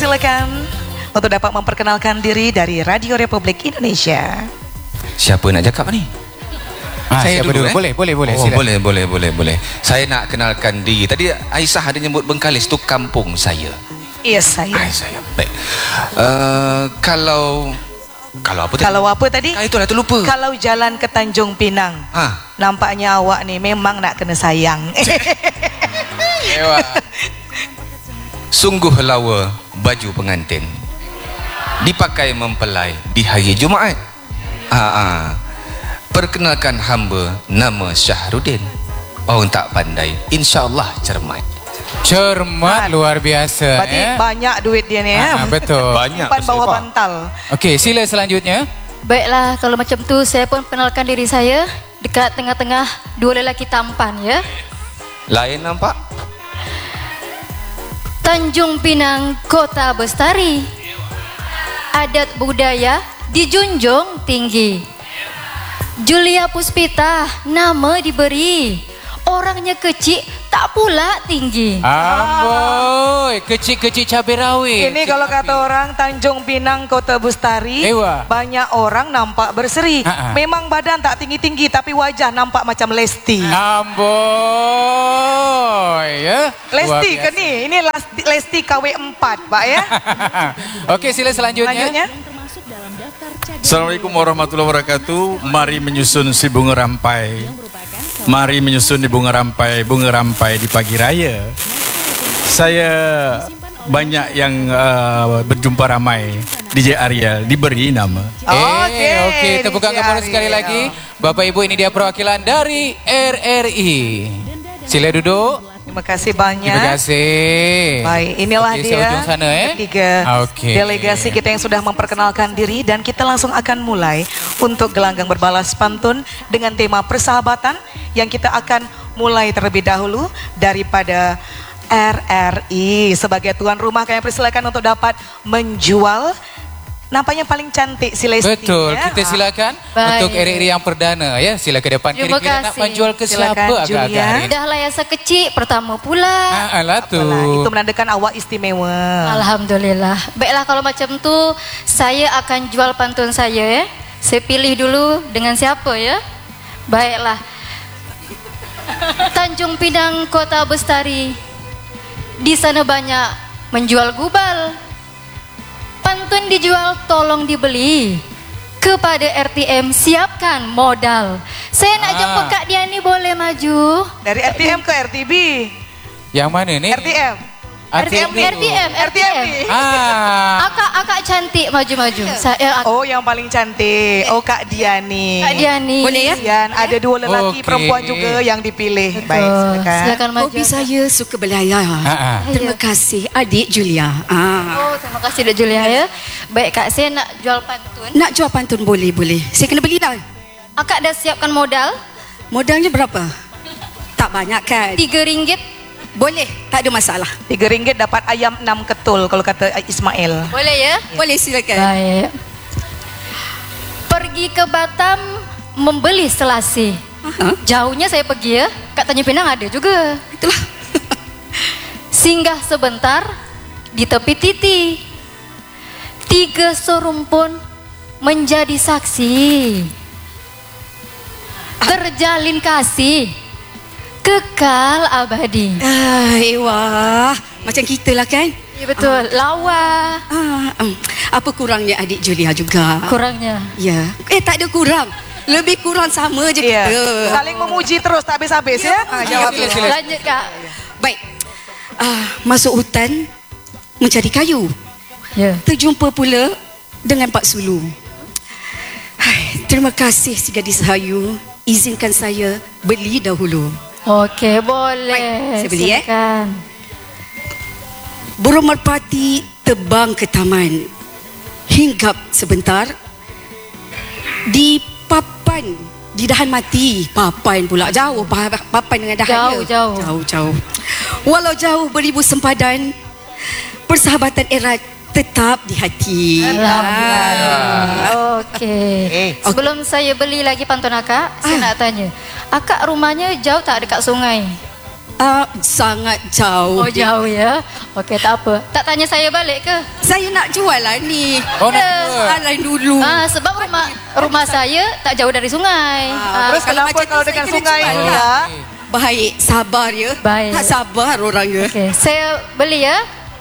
persilakan untuk dapat memperkenalkan diri dari Radio Republik Indonesia. Siapa nak cakap ni? Saya dulu. Boleh. Oh, boleh. Saya nak kenalkan diri. Tadi Aisyah ada nyebut Bengkalis tu kampung saya. Iya, saya. Saya. Baik. Kalau apa tadi? Kalau apa tadi? Itulah terlupa. Kalau jalan ke Tanjung Pinang. Nampaknya awak ni memang nak kena sayang. Sungguh lawa baju pengantin dipakai mempelai di hari Jumaat. Perkenalkan hamba nama Syahrudin. Orang tak pandai, insya-Allah cermat. Cermat luar biasa. Berarti banyak duit dia ni betul. Banyak simpan bawah bantal. Okey, sila selanjutnya. Baiklah, kalau macam tu saya pun kenalkan diri saya dekat tengah-tengah dua lelaki tampan ya. Lain nampak? Tanjung Pinang, Kota Bestari. Adat budaya dijunjung tinggi. Julia Puspita nama diberi. Orangnya kecil tak pula tinggi. Amboi, kecil-kecil cabai rawit. Ini kalau kata orang Tanjung Pinang Kota Bestari, banyak orang nampak berseri. Memang badan tak tinggi-tinggi tapi wajah nampak macam Lesti. Amboi ya. Lesti ke ni? Ini Lesti KW4, Pak ya. Okey, sila selanjutnya. Assalamualaikum warahmatullahi wabarakatuh. Mari menyusun si bunga rampai. Mari menyusun di bunga rampai di pagi raya. Saya banyak yang berjumpa ramai. DJ Ariel diberi nama. Okey, tepukan kepada sekali lagi. Bapak Ibu, ini dia perwakilan dari RRI. Sila duduk. Terima kasih banyak. Terima kasih. Baik, inilah dia sana, ketiga delegasi kita yang sudah memperkenalkan diri, dan kita langsung akan mulai untuk gelanggang berbalas pantun dengan tema persahabatan yang kita akan mulai terlebih dahulu daripada RRI. Sebagai tuan rumah kami persilakan untuk dapat menjual. Nampaknya paling cantik si Lesti. Betul, kita silakan untuk RRI yang perdana ya. Sila ke depan. Kira-kira nak menjual ke siapa agak-agak hari ini? Dah lah yang sekecil pertama pula. Alah tu. Itu menandakan awak istimewa. Alhamdulillah. Baiklah, kalau macam tu saya akan jual pantun saya ya. Saya pilih dulu dengan siapa ya. Baiklah. Tanjung Pinang, Kota Bestari. Di sana banyak menjual gubal. Pantun dijual, tolong dibeli. Kepada RTM siapkan modal. Saya nak jemput Kak Diani, boleh maju? Dari RTM ke RTB? Yang mana ni? RTM. RTM. Akak cantik, maju-maju. Oh, yang paling cantik. Oh, Kak Diani. Kak Diani. Boleh ya? Ada dua lelaki perempuan juga yang dipilih. Betul. Baik, silakan. Silakan maju. Hobi saya suka belayar. Terima kasih adik Julia. Oh, terima kasih Dek Julia ya. Baik Kak, saya nak jual pantun. Nak jual pantun boleh. Saya kena beli dah. Akak dah siapkan modal? Modalnya berapa? Tak banyak kan? RM3. Boleh, tak ada masalah. RM3 dapat ayam 6 ketul kalau kata Ismail. Boleh ya? Boleh, silakan. Baik. Pergi ke Batam membeli selasih. Jauhnya saya pergi ya. Kat Tanjung Pinang ada juga. Itulah. Singgah sebentar di tepi titi. 3 serumpun menjadi saksi. Terjalin kasih kekal abadi. Wah, macam kita lah kan? Ya betul, lawa. Apa kurangnya adik Julia juga? Kurangnya? Ya. Tak ada kurang. Lebih kurang sama je kita. Saling memuji terus tak habis-habis ya. Jawab. Lanjut Kak. Baik. Masuk hutan mencari kayu. Ya. Terjumpa pula dengan Pak Sulu. Terima kasih si gadis Hayu. Izinkan saya beli dahulu. Okey, boleh. Baik, saya beli silakan. Burung merpati terbang ke taman. Hinggap sebentar. Di papan, di dahan mati. Papan pula jauh. Papan dengan dahan. Jauh. Walau jauh beribu sempadan, persahabatan erat tetap di hati. Alhamdulillah. Okey. Sebelum saya beli lagi pantun akak, saya nak tanya. Akak rumahnya jauh tak dekat sungai? Sangat jauh. Oh jauh ya. Okey tak apa. Tak tanya saya balik ke? Saya nak jual lah ni. Oh, nak jual. Soalan dulu. Sebab rumah saya tak jauh dari sungai. Terus kenapa macam tu kalau saya dengan kena sungai jual ni lah. ya? Baik, sabar ya. Baik. Tak sabar orangnya. Okey, saya beli ya.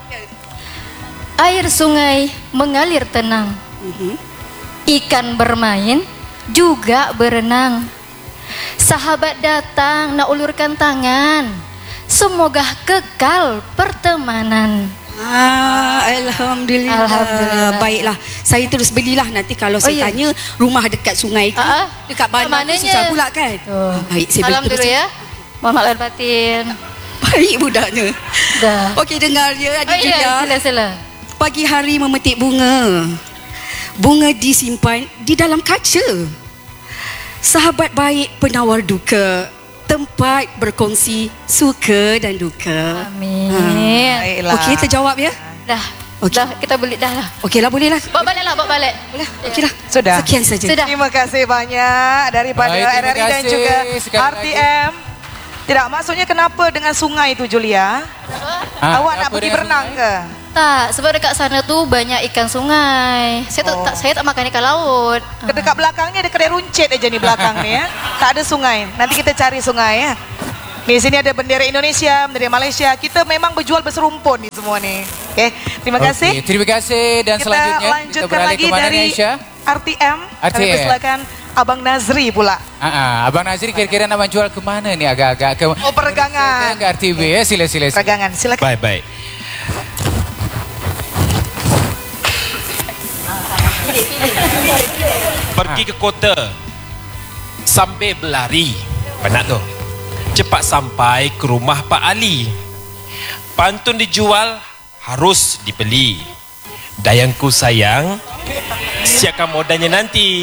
Air sungai mengalir tenang. Ikan bermain juga berenang. Sahabat datang nak ulurkan tangan. Semoga kekal pertemanan. Alhamdulillah. Alhamdulillah. Baiklah, saya terus belilah nanti kalau saya tanya rumah dekat sungai tu, dekat mana tu susah pula kan. Baik, saya beli terus. Alhamdulillah ya. Mohon lahir batin. Baik budaknya. Dah. Okey, dengar ya adik Julia. Sila. Pagi hari memetik bunga. Bunga disimpan di dalam kaca. Sahabat baik penawar duka. Tempat berkongsi suka dan duka. Amin. Baiklah. Okey, terjawab ya? Dah. Okey. Dah kita beli dah lah. Okeylah, bolehlah. Bawa balik lah, bawa balik. Boleh. Okeylah. Sudah. Sekian saja. Sudah. Terima kasih banyak daripada Baik, terima RRI dan kasih juga sekali RTM. Tidak, maksudnya kenapa dengan sungai itu Julia? Awak nak pergi berenang ke? Tak, sebab dekat sana tu banyak ikan sungai. Saya tak makan ikan laut. Dekat belakangnya ada kedai runcit aja nih belakang nih ya. Tak ada sungai. Nanti kita cari sungai ya. Di sini ada bendera Indonesia, bendera Malaysia. Kita memang berjual berserumpun nih semua nih. Oke, terima kasih. Okey, terima kasih dan Kita selanjutnya kita lanjutkan beralih lagi ke mana dari ni Aisyah? RTM. Kami RTM. persilakan Abang Nazri pula. Abang Nazri kira-kira nak menjual ke mana ni agak-agak ke Peregangan. ke RTV ya, sila. Peregangan, silakan. Baik. Pergi ke kota sambil berlari. Penat tu. Cepat sampai ke rumah Pak Ali. Pantun dijual harus dibeli. Dayangku sayang, siapkan modalnya nanti.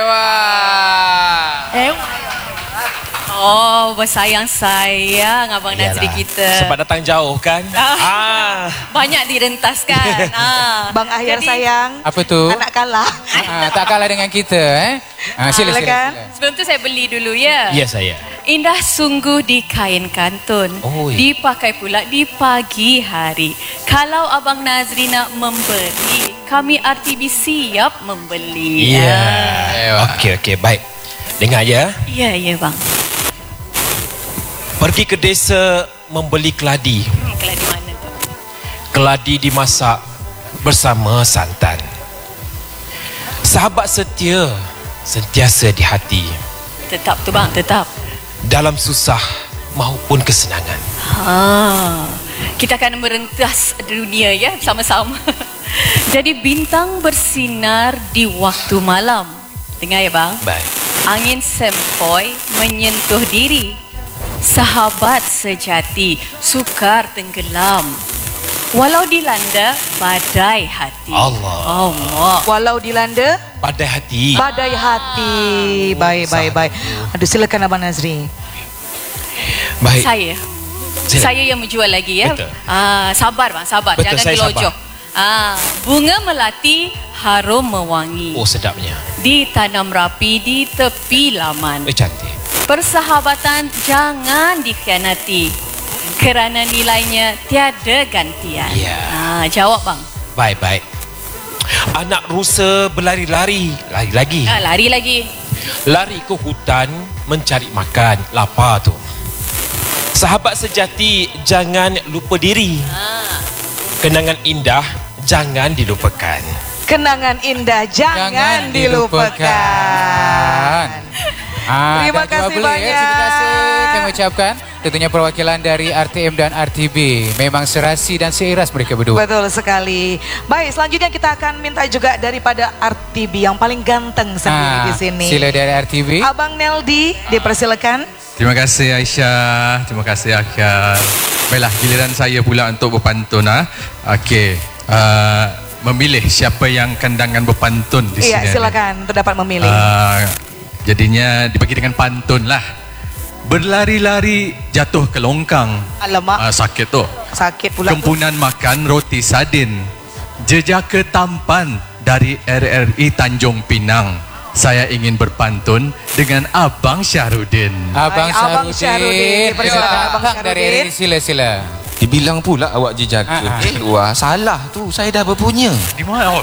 Oh, bersayang-sayang Abang Nazri kita. Sebab datang jauh kan. Banyak direntaskan. Bang Ahyar Jadi, sayang. Apa tu? Anak kalah. Tak kalah dengan kita Sila. Sebelum tu saya beli dulu ya. Ya saya. Indah sungguh di kain kantun. Dipakai pula di pagi hari. Kalau Abang Nazri nak membeli, kami RTB siap membeli. Ya. Okey, baik. Dengar ya. Ya bang. Pergi ke desa membeli keladi. Keladi mana tu? Keladi dimasak bersama santan. Sahabat setia sentiasa di hati. Tetap tu bang, tetap. Dalam susah maupun kesenangan. Kita akan merentas dunia ya sama-sama. Jadi bintang bersinar di waktu malam. Dengar ya bang. Baik. Angin sempoi menyentuh diri. Sahabat sejati sukar tenggelam. Walau dilanda badai hati. Allah. Walau dilanda Badai hati. badai hati. Baik. Aduh, silakan Abang Nazri. Baik. Saya yang menjual lagi ya. Betul. Sabar bang, sabar. Betul, Jangan saya gelojok. Bunga melati harum mewangi. Oh, sedapnya. Ditanam rapi di tepi laman. Cantik. Persahabatan jangan dikhianati. Kerana nilainya tiada gantian. Ya. Jawab bang. Baik. Anak rusa berlari-lari. Lari lagi. Lari lagi. Lari ke hutan mencari makan. Lapar tu. Sahabat sejati jangan lupa diri. Kenangan indah jangan dilupakan. Kenangan indah jangan dilupakan. Terima kasih banyak. Terima kasih kami ucapkan. Tentunya perwakilan dari RTM dan RTB. Memang serasi dan seiras mereka berdua. Betul sekali. Baik, selanjutnya kita akan minta juga daripada RTB yang paling ganteng sendiri di sini. Sila dari RTB. Abang Neldi, dipersilakan. Terima kasih Aisyah. Terima kasih Akhil. Baiklah, giliran saya pula untuk berpantun. Okey. Memilih siapa yang kandangan berpantun di sini. Iya, silakan untuk dapat memilih. Jadinya dibagi dengan pantun lah. Berlari-lari jatuh ke longkang. Alamak. Sakit tu. Sakit pula. Kempunan makan roti sardin. Jejaka tampan dari RRI Tanjung Pinang. saya ingin berpantun dengan Abang Syahrudin. Abang Syahrudin. Persilakan Abang Dari sila-sila. Dibilang pula awak je jaga. Wah, salah tu. Saya dah berpunya. Di mana?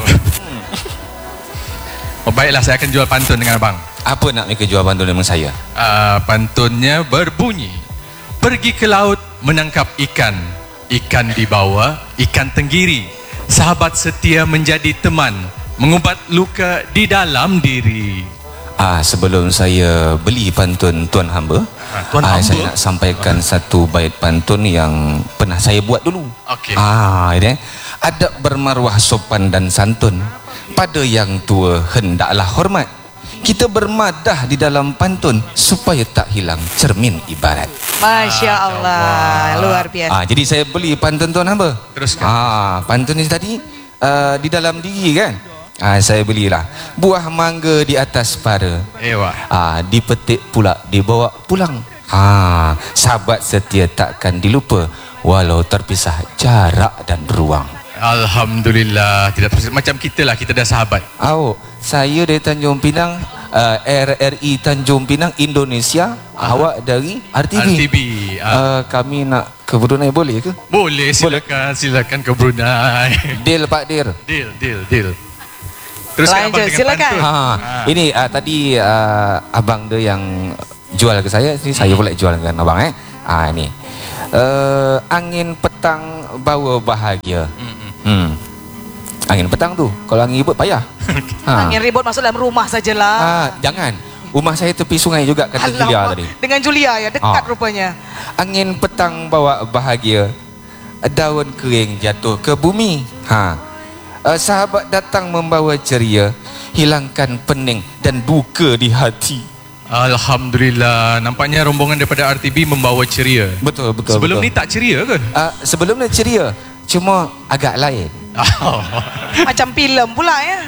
Oh, baiklah, saya akan jual pantun dengan abang. Apa nak mereka jual pantun dengan saya? Pantunnya berbunyi. Pergi ke laut menangkap ikan. Ikan dibawa, ikan tenggiri. Sahabat setia menjadi teman. Mengubat luka di dalam diri. Sebelum saya beli pantun Tuan Hamba, Tuan Hamba? saya nak sampaikan satu bait pantun yang pernah saya buat dulu. Okey. Ini adab bermaruah sopan dan santun. Pada yang tua hendaklah hormat. Kita bermadah di dalam pantun supaya tak hilang cermin ibarat. Masya Allah, luar biasa. Jadi saya beli pantun Tuan Hamba. Teruskan. Pantun ni tadi di dalam diri kan. Saya belilah buah mangga di atas para. Dipetik pula dibawa pulang. Sahabat setia takkan dilupa walau terpisah jarak dan ruang. Alhamdulillah, tidak terpisah. Macam kita lah, kita dah sahabat. Saya dari Tanjung Pinang, RRI Tanjung Pinang Indonesia. Awak dari RTB. Kami nak ke Brunei boleh ke? Boleh, silakan. Silakan ke Brunei. Deal Pak Dir. Deal. Teruskan abang dengan silakan. pantun. Ini tadi abang dia yang jual ke saya, ni saya pula jual dengan abang ini. Angin petang bawa bahagia. Angin petang tu, kalau angin ribut payah. Angin ribut masuk dalam rumah sajalah. Jangan. Rumah saya tepi sungai juga, kata Julia tadi. Dengan Julia ya, dekat rupanya. Angin petang bawa bahagia. Daun kering jatuh ke bumi. Sahabat datang membawa ceria, hilangkan pening dan duka di hati. Alhamdulillah, nampaknya rombongan daripada RTB membawa ceria. Betul. Sebelum ni tak ceria kan? Sebelum ni ceria, cuma agak lain. Macam filem pula ya.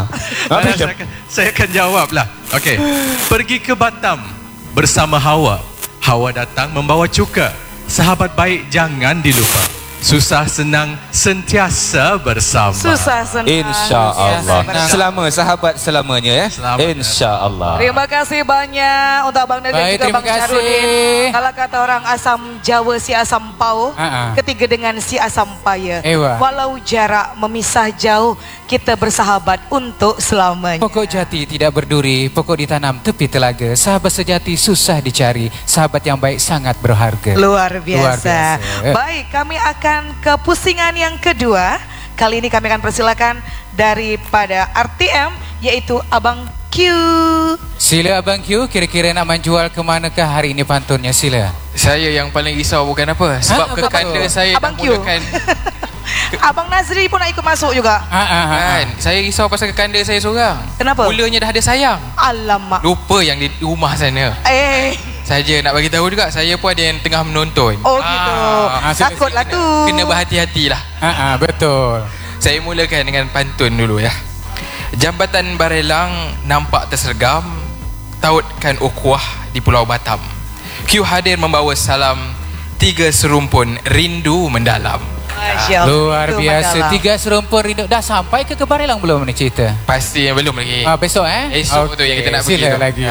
Saya akan jawablah. Okey. Pergi ke Batam bersama Hawa. Hawa datang membawa cuka. Sahabat baik jangan dilupa. Susah senang sentiasa bersama. Susah senang. InsyaAllah. Selama sahabat selamanya ya. InsyaAllah. Terima kasih banyak untuk Abang Nadia dan juga Abang Syahrudin. Kalau kata orang asam Jawa si asam pau, ketiga dengan si asam paya. Walau jarak memisah jauh, kita bersahabat untuk selamanya. Pokok jati tidak berduri, pokok ditanam tepi telaga. Sahabat sejati susah dicari, sahabat yang baik sangat berharga. Luar biasa. Baik, kami akan ke pusingan yang kedua. Kali ini kami akan persilakan daripada RTM, yaitu Abang Q. Sila Abang Q, kira-kira nak menjual ke manakah hari ini pantunnya, sila. Saya yang paling risau bukan apa, sebab kekanda saya Abang Q. mulakan. Abang Nazri pun nak ikut masuk juga. Kan, saya risau pasal kekanda saya seorang. Kenapa? Mulanya dah ada sayang. Alamak. Lupa yang di rumah sana. Saja nak bagi tahu juga, saya pun ada yang tengah menonton. Gitu. Takutlah tu. Kena berhati-hatilah. Betul. Saya mulakan dengan pantun dulu ya. Jambatan Barelang nampak tersergam, tautkan ukhuwah di Pulau Batam. Q hadir membawa salam, tiga serumpun rindu mendalam. Luar biasa. Tiga serumpun rindu. Dah sampai ke Barelang belum ni cerita? Pasti belum lagi. Besok Esok tu yang kita nak pergi. Sila lagi.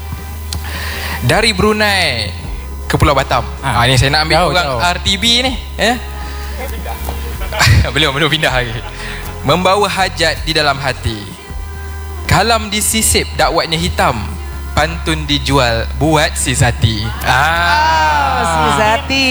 Dari Brunei ke Pulau Batam. Ni saya nak ambil orang RTB ni. Belum pindah lagi. Membawa hajat di dalam hati. Kalam disisip dakwatnya hitam. Pantun dijual buat si Zati. Si Zati.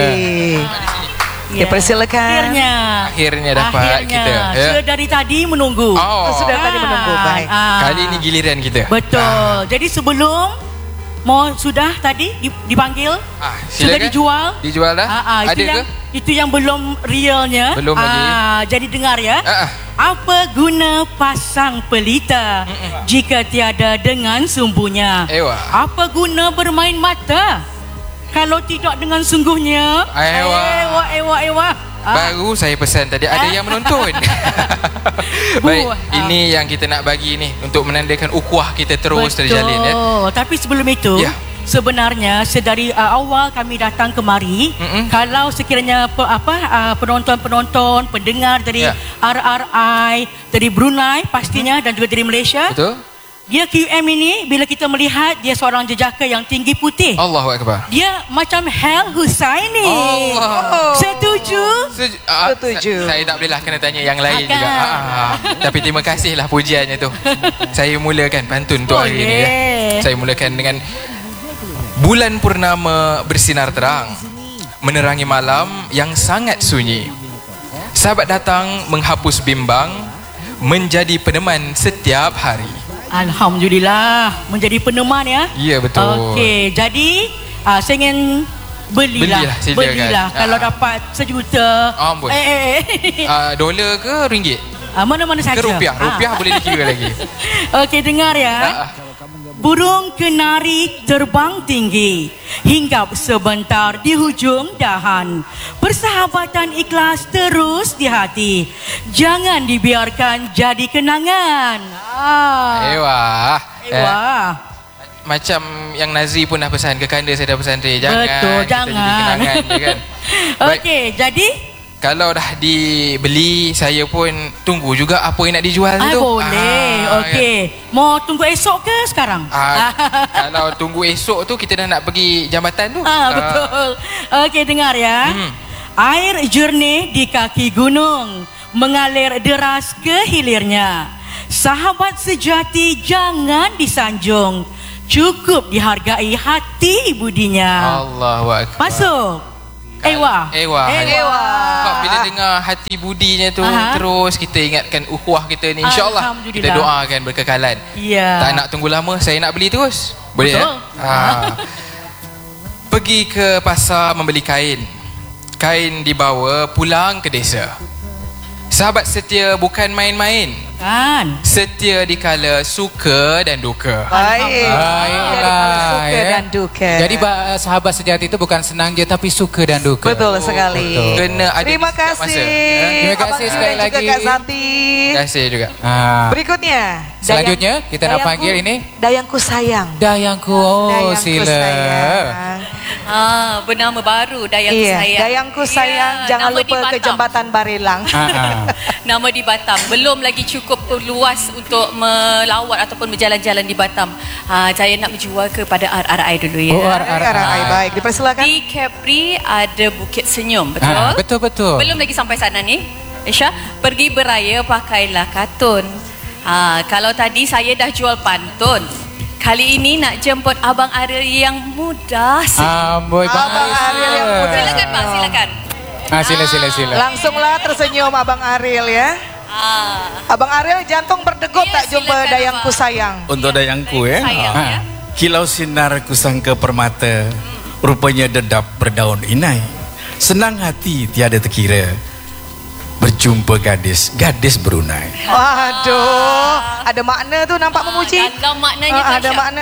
Persilakan. Akhirnya dapat kita. Sudah dari tadi menunggu. Sudah tadi menunggu. Baik. Kali ini giliran kita. Betul. Jadi sebelum sudah tadi dipanggil, sudah dijual. Dijual dah? Ada ke? Itu yang belum realnya. Belum lagi. Jadi dengar ya. Apa guna pasang pelita jika tiada dengan sumbunya? Apa guna bermain mata kalau tidak dengan sungguhnya? Ewa. Baru saya pesan tadi ada yang menonton. Baik, ini yang kita nak bagi ni untuk menandakan ukhuwah kita terus terjalin ya. Tapi sebelum itu, sebenarnya sedari awal kami datang kemari, kalau sekiranya penonton-penonton, pendengar dari RRI, dari Brunei pastinya dan juga dari Malaysia, Dia QM ini bila kita melihat dia seorang jejaka yang tinggi putih. Allahu Akbar. Dia macam Hel Husaini. Allah. Setuju? Setuju. Saya tak bolehlah kena tanya yang lain juga. Tapi terima kasihlah pujiannya tu. Saya mulakan pantun untuk hari ini ya. Saya mulakan dengan bulan purnama bersinar terang, menerangi malam yang sangat sunyi. Sahabat datang menghapus bimbang, menjadi peneman setiap hari. Alhamdulillah, menjadi peneman ya. Ya, betul. Okey, jadi saya ingin belilah. Silakan. Kalau dapat $1 juta. Ampun. Dolar ke ringgit? Mana-mana saja. Ke rupiah? Rupiah boleh dikira lagi. Okey, dengar ya. Burung kenari terbang tinggi, hinggap sebentar di hujung dahan. Persahabatan ikhlas terus di hati, jangan dibiarkan jadi kenangan. Ewah. Macam yang Nazri pun dah pesan, Kekanda saya dah pesan dia. Jangan. Betul, kita jangan. jadi kenangan je kan. Okey, jadi kalau dah dibeli, saya pun tunggu juga apa yang nak dijual tu. Boleh. Okey. Mau tunggu esok ke sekarang? Kalau tunggu esok tu kita dah nak pergi jambatan tu. Betul. Okey, dengar ya. Air jernih di kaki gunung mengalir deras ke hilirnya. Sahabat sejati jangan disanjung, cukup dihargai hati budinya. Allahu Akbar. Masuk. Ewa. Sebab bila dengar hati budinya tu, terus kita ingatkan ukhuwah kita ni, insya-Allah kita doakan berkekalan. Ya. Tak nak tunggu lama, saya nak beli terus. Boleh ya? Pergi ke pasar membeli kain. Kain dibawa pulang ke desa. Sahabat setia bukan main-main. Kan? Setia di kala suka dan duka. Baiklah. Suka dan duka. Jadi sahabat sejati itu bukan senang je, tapi suka dan duka. Betul sekali. Kena ada Terima kasih. Terima kasih sekali lagi. Juga Kak Santi. Terima kasih juga. Berikutnya. Selanjutnya kita nak panggil ini Dayangku Sayang. Dayangku. Sila. Bernama baru Dayangku Sayang. Dayangku Sayang, jangan lupa ke Jambatan Barelang. Nama di Batam. Belum lagi cukup luas untuk melawat ataupun berjalan-jalan di Batam. Saya nak menjual kepada RRI dulu ya. RRI, baik. Dipersilakan. Di Capri ada Bukit Senyum, betul? Betul. Belum lagi sampai sana ni. Aisyah, pergi beraya pakailah katun. Kalau tadi saya dah jual pantun, kali ini nak jemput Abang Ariel yang muda. Abang Ariel yang muda. Silakan bang, silakan. Sila. Langsunglah tersenyum Abang Ariel ya. Abang Ariel jantung berdegup tak jumpa Dayangku Sayang. Untuk Dayangku ya. Kilau sinar kusangka permata, rupanya dedap berdaun inai. Senang hati tiada terkira, berjumpa gadis berunai. Waduh, ada makna tu, nampak memuji. Dalam maknanya ada makna.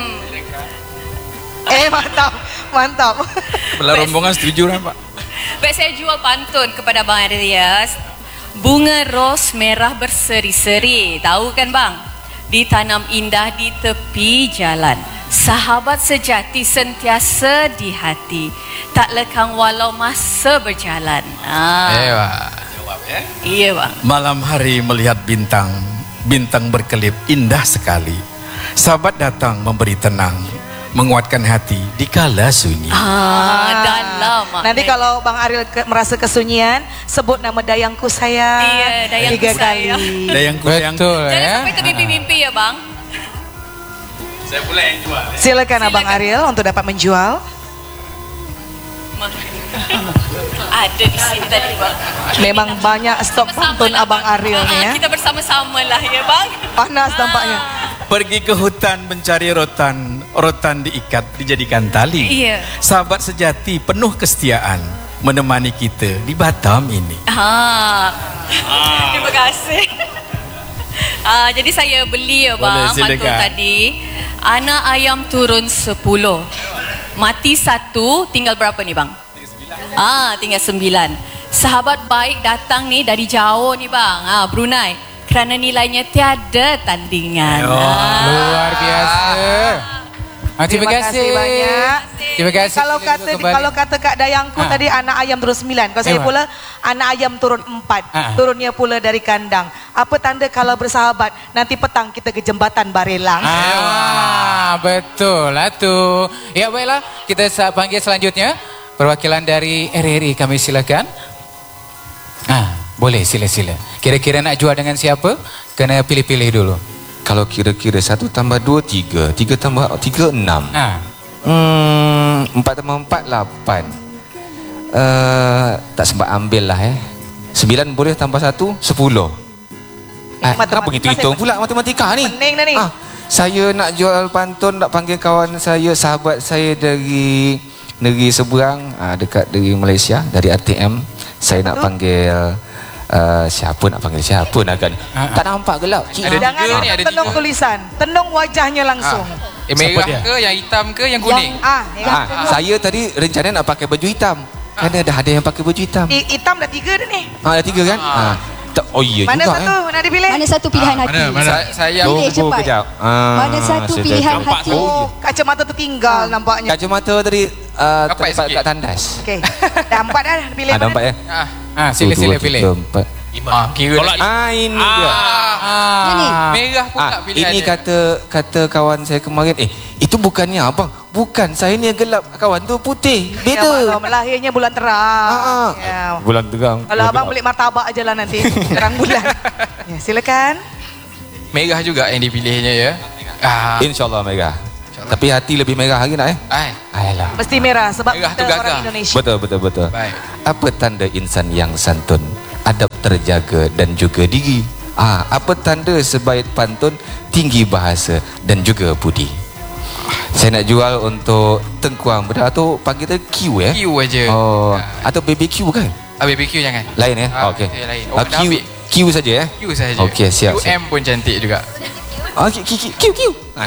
Mantap. Belah rombongan setuju nampak. Baik, saya jual pantun kepada Abang Ariel. Bunga ros merah berseri-seri, tahu kan bang? Ditanam indah di tepi jalan. Sahabat sejati sentiasa di hati, tak lekang walau masa berjalan. Jawab ya. Iya bang. Malam hari melihat bintang, bintang berkelip indah sekali. Sahabat datang memberi tenang, menguatkan hati di kala sunyi. Dalam. Nanti kalau Bang Ariel merasa kesunyian, sebut nama Dayangku Sayang. Iya, Dayangku 3 kali. Dayangku Sayang. Jangan sampai termimpi-mimpi ya bang. Saya pula yang jual. Silakan Abang Ariel untuk dapat menjual. Ada di sini tadi bang. Memang banyak stok pantun Abang Ariel ni ya. Kita bersama-sama lah ya bang. Panas tampaknya. Pergi ke hutan mencari rotan, rotan diikat dijadikan tali. Iya. Sahabat sejati penuh kesetiaan menemani kita di Batam ini. Terima kasih. Jadi saya beli ya bang pantun tadi. Anak ayam turun 10, mati 1, tinggal berapa nih bang? Tinggal 9. Sahabat baik datang nih dari jauh nih bang, Brunei. Kerana nilainya tiada tandingan. Luar biasa. Terima kasih banyak. Terima kasih. Kalau kata Kak Dayangku tadi anak ayam turun 9. Kalau saya pula anak ayam turun 4. Turunnya pula dari kandang. Apa tanda kalau bersahabat? Nanti petang kita ke jembatan Barelang. Betul lah tu. Ya baiklah, kita panggil selanjutnya perwakilan dari RRI, kami silakan. Boleh, sila-sila. Kira-kira nak jual dengan siapa? Kena pilih-pilih dulu. Kalau kira-kira 1 tambah 2 3, 3 tambah 3 6. 4 tambah 4 8. Tak sempat ambil lah 9 boleh tambah 1 10. Kenapa hitung-hitung pula matematika ni? Pening dah ni. Saya nak jual pantun, nak panggil kawan saya, sahabat saya dari negeri seberang, dekat dari Malaysia, dari RTM. Saya nak panggil siapa nak panggil siapa nak kan? Tak nampak gelap. Jangan tenung tulisan, tenung wajahnya langsung. Merah ke, yang hitam ke, yang kuning? Saya tadi rencana nak pakai baju hitam. Kerana dah ada yang pakai baju hitam. Hitam dah 3 dah ni. Dah 3 kan? Oh iya mana juga. Mana satu nak dipilih? Mana satu pilihan hati? Saya pilih cepat. Mana satu pilihan hati? Kacamata tertinggal nampaknya. Kacamata tadi tempat kat tandas. Okey. Dah 4 dah, pilih mana? Dah 4 ya. Sila-sila pilih. 5. Kira ini dia. Merah pula pilihan. Ini kata kawan saya kemarin, itu bukannya abang. Bukan, saya ni gelap, kawan tu putih. Beda. Melahirnya bulan terang. Bulan terang. Kalau abang beli martabak aja lah nanti. Terang bulan. Silakan. Merah juga yang dipilihnya ya. InsyaAllah merah. Tapi hati lebih merah lagi nak Ayolah. Mesti merah sebab merah kita orang Indonesia. Betul. Baik. Apa tanda insan yang santun, adab terjaga dan juga diri? Apa tanda sebaik pantun, tinggi bahasa dan juga budi? Saya nak jual untuk Tengkuang Bedah atau panggil dia Q Q aja. Atau BBQ kan? BBQ jangan. Lain okey. Lain. Q saja Q saja. Okey, siap. QM pun cantik juga. Q.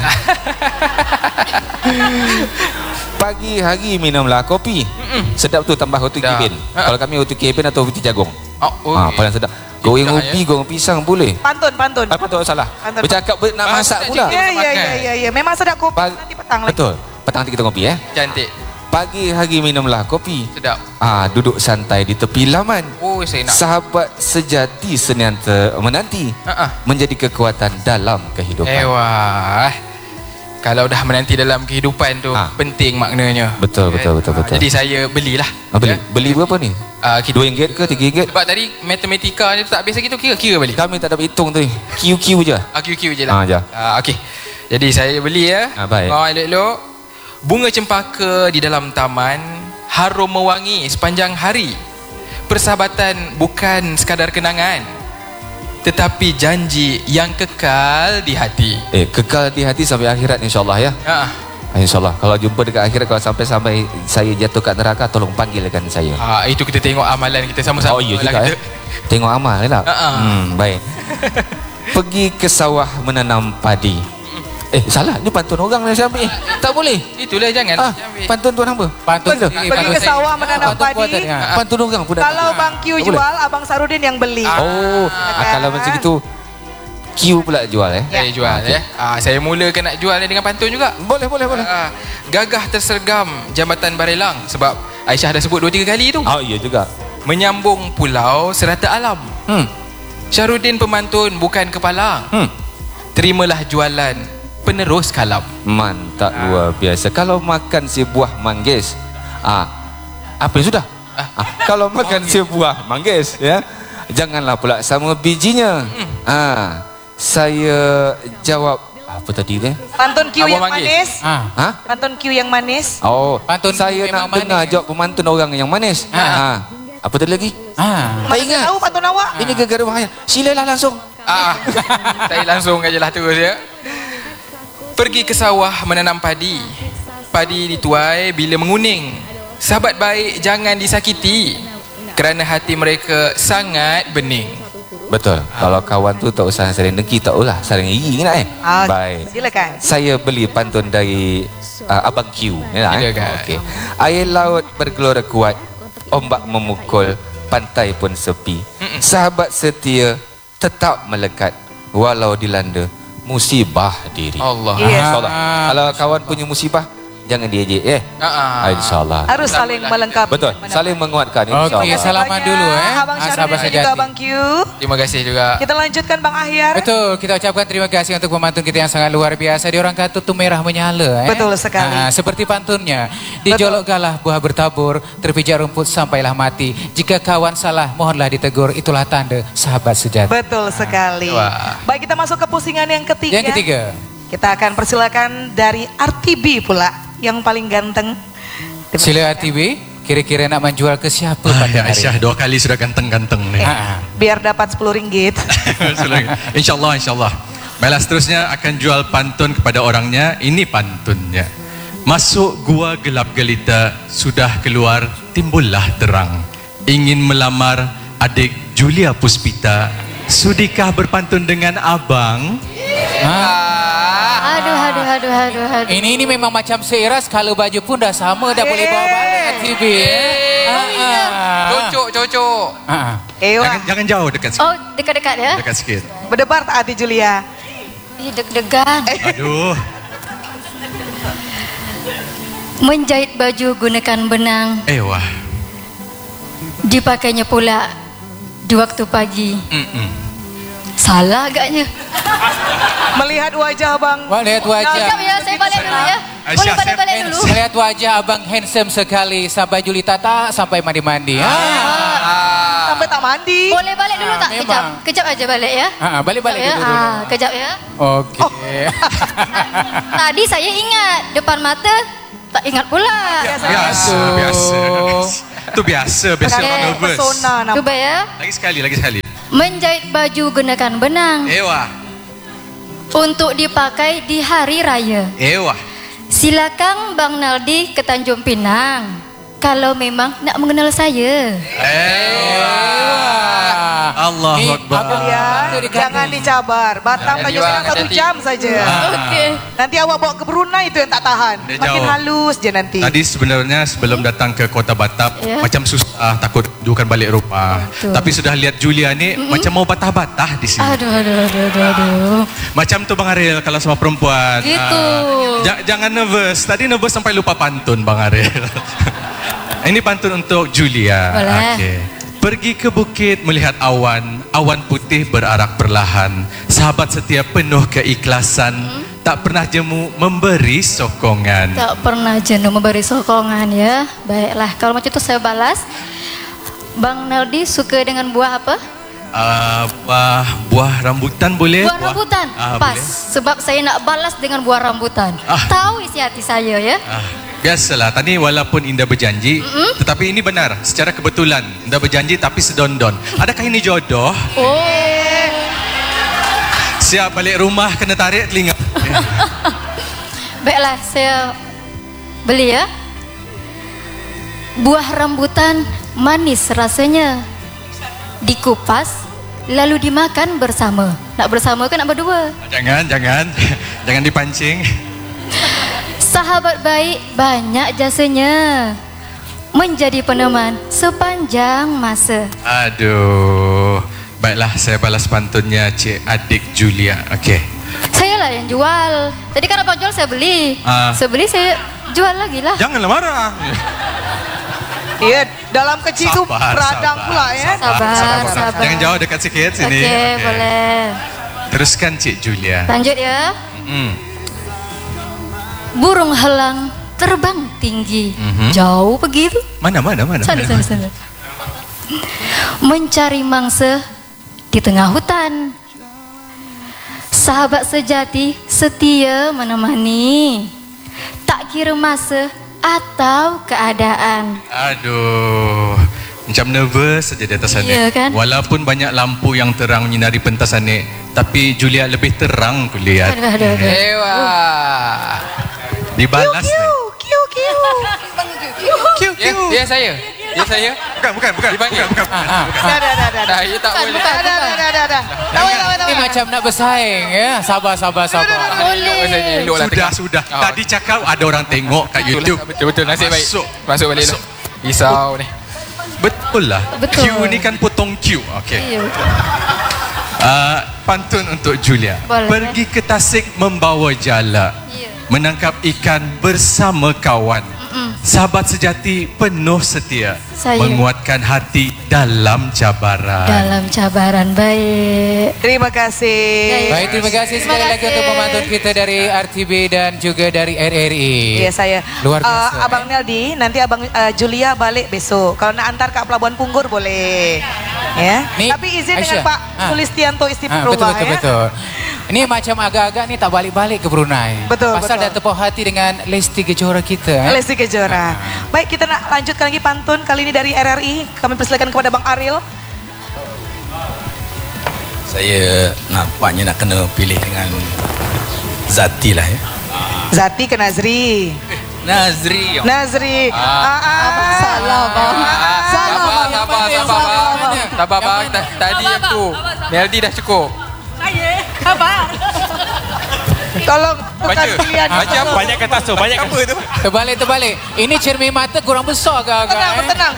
Pagi hari minumlah kopi. Sedap tu tambah roti kebin. Kalau kami roti kebin atau roti jagung. Paling sedap. Goreng ubi, goreng pisang boleh. Pantun. Pantun salah. Bercakap nak masak pula. Ya. Memang sedap kopi. Nanti petang lagi. Betul. Petang nanti kita kopi Cantik. Pagi hari minumlah kopi. Sedap. Duduk santai di tepi laman. Saya nak. Sahabat sejati senantiasa menanti menjadi kekuatan dalam kehidupan. Kalau dah menanti dalam kehidupan tu penting maknanya. Betul. Jadi saya belilah. Beli berapa ni? RM2 ke RM3? Sebab tadi matematika ni tak biasa gitu, kira balik. Kami tak dapat hitung tu. QQ je. QQ je lah. Okey. Jadi saya beli ya. Baik. Elok-elok. Bunga cempaka di dalam taman, harum mewangi sepanjang hari. Persahabatan bukan sekadar kenangan, tetapi janji yang kekal di hati. Kekal di hati sampai akhirat insyaAllah ya. InsyaAllah. Kalau jumpa dekat akhirat, kalau sampai saya jatuh kat neraka, tolong panggilkan saya. Itu kita tengok amalan kita sama-sama. Iya juga Tengok amal tak? Baik. Pergi ke sawah menanam padi. Salah, ni pantun orang ni saya ambil. Tak boleh. Itulah jangan. Pantun tuan apa? Pergi ke sawah menanam padi. Pantun orang pun. Kalau Bang Q jual, Abang Sarudin yang beli. Kalau macam itu Q pula jual Saya jual saya mulakan nak jual dengan pantun juga. Boleh. Gagah tersergam jambatan Barelang, sebab Aisyah dah sebut 2-3 kali tu. Iya juga. Menyambung pulau serata alam. Syarudin pemantun bukan kepala. Terimalah jualan penerus kalam. Mantap, luar biasa. Kalau makan si buah manggis, apa yang sudah? Kalau makan si buah manggis, janganlah pula sama bijinya. Saya jawab apa tadi ni? Pantun Q yang manis. Pantun Q yang manis. Pantun saya nak dengar jawab pemantun orang yang manis. Apa tadi lagi? Tak ingat. Tahu pantun awak? Ini gegara bahaya. Silalah langsung. Saya langsung ajalah terus ya. Pergi ke sawah menanam padi. Padi dituai bila menguning. Sahabat baik jangan disakiti, kerana hati mereka sangat bening. Betul. Kalau kawan tu tak usah saling dengki, tak usah saling iri nak Baik. Silakan. Saya beli pantun dari Abang Q. Okey. Air laut bergelora kuat, ombak memukul, pantai pun sepi. Sahabat setia tetap melekat walau dilanda musibah diri. Allah. InsyaAllah. Kalau kawan punya musibah, jangan diejek InsyaAllah. Harus saling melengkapi. Betul, saling menguatkan InsyaAllah. Okey, salaman dulu Abang Syarul dan juga Abang Q. Terima kasih juga. Kita lanjutkan Bang Ahyar. Betul, kita ucapkan terima kasih untuk pemantun kita yang sangat luar biasa. Di orang kata tu merah menyala. Betul sekali. Seperti pantunnya, dijolok galah buah bertabur, terpijak rumput sampailah mati. Jika kawan salah, mohonlah ditegur. Itulah tanda sahabat sejati. Betul sekali. Baik, kita masuk ke pusingan yang ketiga. Yang ketiga. Kita akan persilakan dari RTB pula, yang paling ganteng. Sila RTB, kira-kira nak menjual ke siapa pada hari Aisyah 2 kali sudah ganteng-ganteng nih. Biar dapat RM10. InsyaAllah. Baiklah, seterusnya akan jual pantun kepada orangnya. Ini pantunnya. Masuk gua gelap gelita, sudah keluar timbullah terang. Ingin melamar adik Julia Puspita, sudikah berpantun dengan abang? Aduh. Ini memang macam seiras, kalau baju pun dah sama, dah boleh bawa balik RTB. Cocok. Jangan jauh, dekat sikit. Oh, dekat-dekat ya? Dekat sikit. Berdebar tak hati Julia? Deg-degan. Aduh. Menjahit baju gunakan benang. Wah. Dipakainya pula di waktu pagi. Salah agaknya. Melihat wajah Bang. Lihat wajah. Sekejap ya, saya balik dulu ya. Boleh balik dulu. Lihat wajah abang handsome sekali. Sampai Julita tak sampai mandi-mandi. Sampai tak mandi. Boleh balik dulu tak? Kejap aja balik ya. Balik-balik dulu. Kejap ya. Okey. Tadi saya ingat, depan mata tak ingat pula. Biasa. Itu biasa orang nervous. Cuba ya. Lagi sekali. Menjahit baju gunakan benang. Untuk dipakai di hari raya. Silakan Bang Naldi ke Tanjung Pinang, kalau memang nak mengenal saya. Allahu Akbar. Jangan dicabar. Batam Tanjung Pinang 1 jam saja. Nanti awak bawa ke Brunei itu yang tak tahan. Makin halus je nanti. Tadi sebenarnya sebelum datang ke Kota Batam macam susah, takut dukan balik rumah. Tapi sudah lihat Julia ni macam mau batah-batah di sini. Aduh. Macam tu Bang Ariel kalau sama perempuan. Gitu. Jangan nervous. Tadi nervous sampai lupa pantun Bang Ariel. Ini pantun untuk Julia. Boleh. Pergi ke bukit melihat awan, awan putih berarak perlahan. Sahabat setia penuh keikhlasan, tak pernah jemu memberi sokongan. Tak pernah jemu memberi sokongan ya. Baiklah, kalau macam itu saya balas. Bang Naldi suka dengan buah apa? Buah rambutan boleh? Buah rambutan? Pas, boleh. Sebab saya nak balas dengan buah rambutan. Tahu isi hati saya ya. Biasalah, tadi walaupun Indah berjanji, tetapi ini benar, secara kebetulan Indah berjanji tapi sedondon. Adakah ini jodoh? Siap balik rumah kena tarik telinga. Baiklah, saya beli ya. Buah rambutan manis rasanya, dikupas lalu dimakan bersama. Nak bersama ke nak berdua? Jangan dipancing. Sahabat baik banyak jasanya, menjadi peneman sepanjang masa. Aduh. Baiklah, saya balas pantunnya Cik Adik Julia. Saya lah yang jual. Tadi kan abang jual, saya beli. Saya beli, saya jual lagi lah. Janganlah marah. Iya, dalam kecil tu peradang pula ya. Sabar. Jangan jauh, dekat sikit sini. Okey, boleh. Teruskan Cik Julia. Lanjut ya. Burung helang terbang tinggi, jauh begitu. Mana? Sana. Mencari mangsa di tengah hutan. Sahabat sejati setia menemani, tak kira masa atau keadaan. Aduh, macam nervous saja di atas sana. Iya kan? Walaupun banyak lampu yang terang menyinari pentas sana, tapi Julia lebih terang kulihat. Dibalas Ya saya. Bukan. Dah, ya tak boleh. Ini macam nak bersaing ya. Sabar. Sudah. Tadi cakap ada orang tengok kat YouTube. Betul, nasib baik. Masuk balik lah. Risau ni. Betul lah. Q ni kan potong Q. pantun untuk Julia. Boleh. Pergi ke Tasik membawa jala, menangkap ikan bersama kawan. Sahabat sejati penuh setia, Saya. menguatkan hati dalam cabaran. Dalam cabaran. Baik. Terima kasih. Baik, terima kasih sekali lagi untuk pemantun kita dari RTB dan juga dari RRI. Iya saya. Luar biasa. Abang Neldi, nanti Abang Julia balik besok. Kalau nak antar ke Pelabuhan Punggur boleh. Ya. Ni, Tapi izin Aisyah. dengan Pak Sulistianto Istimewa ya. Betul. Ini macam agak-agak ni tak balik-balik ke Brunei. Betul, Pasal betul. dah tepuk hati dengan Lesti Kejora kita. Lesti Kejora. Baik, kita nak lanjutkan lagi pantun kali ini dari RRI. Kami persilakan kepada Bang Ariel. Saya nampaknya nak kena pilih dengan Zati lah ya. Zati ke Nazri? Nazri. Nazri. Salah bang. Sabar bang. Tadi aku. Melody dah cukup. Saya, abang. Tolong tukar pilihan. Baca apa? Banyak kata so, banyak apa tu? Terbalik. Ini cermin mata kurang besar agak-agak. Bertenang.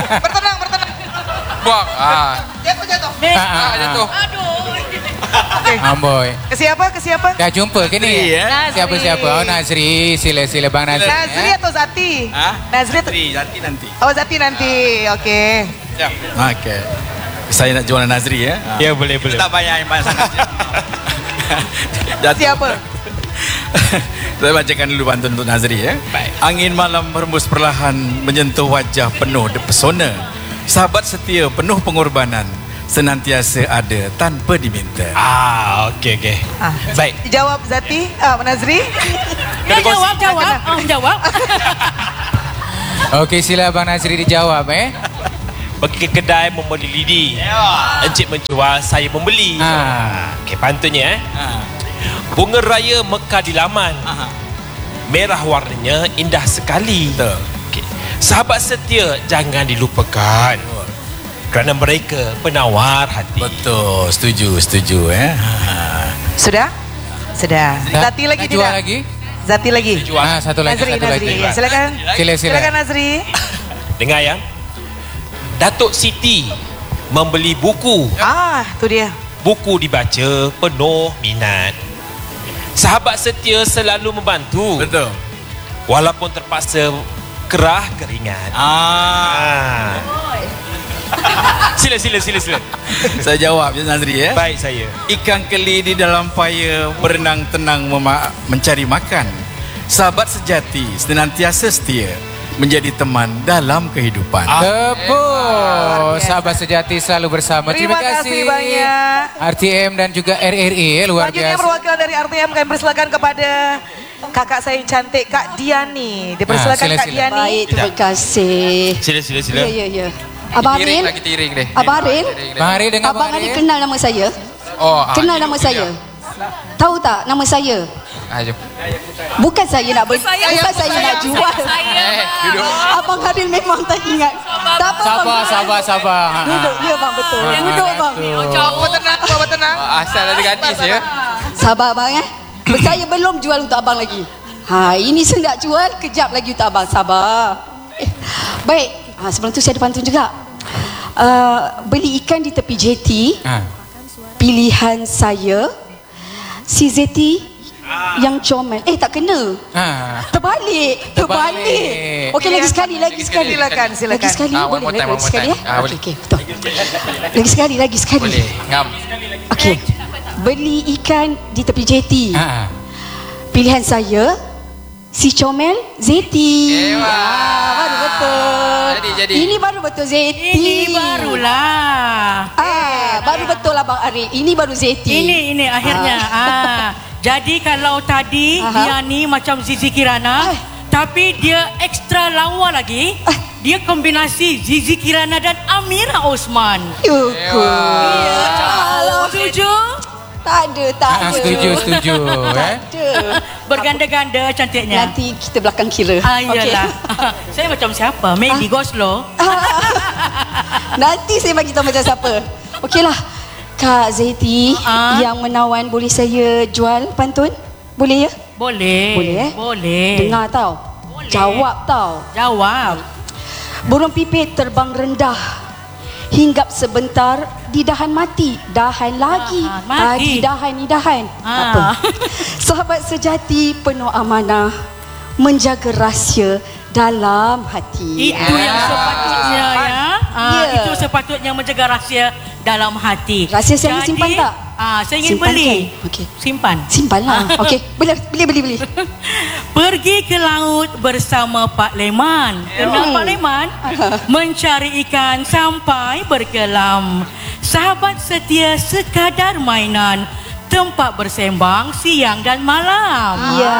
Buang. Jatuh. Jatuh. Amboi. Ke siapa? Dah jumpa ke ni? Siapa? Oh, Nazri. Sila Bang Nazri. Nazri atau Zati? Nazri atau Zati nanti. Oh, Zati nanti. Okey. Okey. Saya nak jualan Nazri ya. Ya, boleh. Tak payah yang banyak sangat. Siapa? Saya bacakan dulu pantun untuk Nazri ya. Baik. Angin malam berembus perlahan menyentuh wajah penuh pesona. Sahabat setia penuh pengorbanan senantiasa ada tanpa diminta. Okey. Baik. Jawab Zati, Nazri. Jawab. Okey, sila Bang Nazri dijawab Pergi ke kedai membeli lidi. Encik menjual, saya membeli. Okey, pantunnya Bunga raya mekar di laman. Merah warnanya indah sekali. Okay. Sahabat setia jangan dilupakan. Kerana mereka penawar hati. Betul, setuju Sudah? Zati lagi jual tidak? lagi? Zati lagi. Satu lagi. Nazri. Ya, silakan. Silakan Nazri. Dengar ya. Datuk Siti membeli buku. Tu dia. Buku dibaca penuh minat. Sahabat setia selalu membantu. Betul. Walaupun terpaksa kerah keringat. Sila. Saya jawab ya Nazri ya. Baik saya. Ikan keli di dalam paya berenang tenang mencari makan. Sahabat sejati senantiasa setia menjadi teman dalam kehidupan. Tepuh. Sahabat sejati selalu bersama. Terima kasih banyak. RTM dan juga RRI luar Selanjutnya biasa. perwakilan dari RTM kami persilakan kepada kakak saya yang cantik, Kak Diani. Dipersilakan Kak Diani. Baik, terima kasih. Sila. Ya. Abang Aril. Lagi tiring deh. Abang Aril. Bang Ari dengan Abang Bang Aril Ari. kenal nama saya? Kenal nama saya? Tahu tak nama saya? Jom. Bukan saya nak nak jual. Duduk. Abang Aril memang tak ingat. Tak apa. Sabar. Duduk dia bang, betul. Duduk bang. Bapak tenang. Asal ada gadis ya. Sabar abang Saya belum jual untuk abang lagi. Ini saya nak jual, kejap lagi untuk abang. Sabar. Baik. Sebelum tu saya ada pantun juga. Beli ikan di tepi jeti. Pilihan saya si Zeti yang comel. Tak kena. Terbalik. Okey, lagi sekali. Silakan. Lagi sekali. Boleh lagi sekali ya? Okey, betul. Lagi sekali. Boleh. Ngam. Okey. Beli ikan di tepi jeti. Pilihan saya si comel Zeti. Baru betul. Jadi. Ini baru betul Zeti. Ini barulah. Baru betul Abang Ari. Ini baru Zeti. Ini akhirnya. Jadi kalau tadi dia ni macam Zizi Kirana, tapi dia ekstra lawa lagi. Dia kombinasi Zizi Kirana dan Amira Osman. Setuju? Tak ada. Setuju. Berganda-ganda cantiknya. Nanti kita belakang kira. Iyalah. Saya macam siapa? Maybe Goslow. Nanti saya bagi tahu macam siapa. Okeylah. Kak Zeti yang menawan, boleh saya jual pantun? Boleh ya? Boleh. Dengar tau. Boleh. Jawab tau. Jawab. Burung pipit terbang rendah Hinggap sebentar di dahan mati, dahan lagi. Tadi dahan ni dahan. Apa? Sahabat sejati penuh amanah, menjaga rahsia dalam hati. Itu yang sepatutnya Itu sepatutnya menjaga rahsia dalam hati. Rahsia saya ni simpan tak? Saya ingin simpan beli. Kan? Okay. Simpan lah. Okey, beli. Pergi ke laut bersama Pak Leman. Kenal Pak Leman? Mencari ikan sampai berkelam. Sahabat setia sekadar mainan, tempat bersembang siang dan malam. Ya,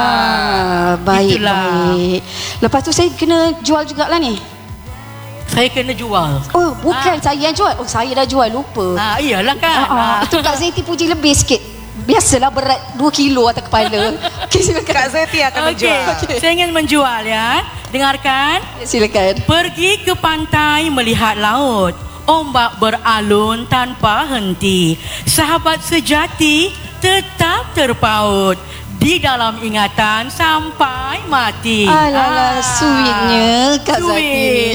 baik. Lepas tu saya kena jual jugalah ni. Saya kena jual. Oh, bukan saya yang jual. Oh, saya dah jual, lupa. Iyalah kan. Itu Kak Zeti puji lebih sikit. Biasalah berat 2 kilo atas kepala. Okey, silakan. Kak Zeti akan menjual. Saya ingin menjual ya. Dengarkan. Silakan. Pergi ke pantai melihat laut. Ombak beralun tanpa henti. Sahabat sejati tetap terpaut di dalam ingatan sampai mati. Alah, sweetnya Kak Zati.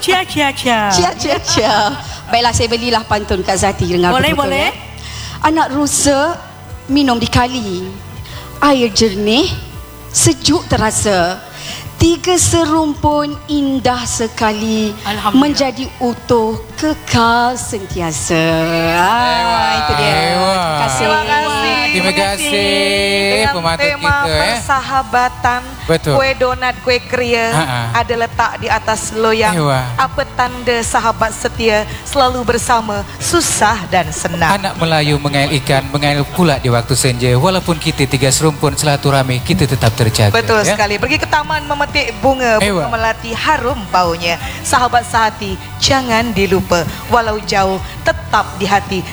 Cia. Baiklah, saya belilah pantun Kak Zati. Boleh. Anak rusa minum di kali, air jernih, sejuk terasa. 3 serumpun indah sekali, menjadi utuh kekal sentiasa. Itu dia. Terima kasih pemantau tema kita. Persahabatan. Betul. Kue donat, kue kria ada letak di atas loyang. Apa tanda sahabat setia selalu bersama susah dan senang. Anak Melayu mengail ikan, mengail pula di waktu senja. Walaupun kita 3 serumpun silaturahmi, kita tetap terjaga. Betul sekali. Pergi ke taman memetik bunga melati harum baunya. Sahabat sehati jangan dilupa, walau jauh tetap di hati.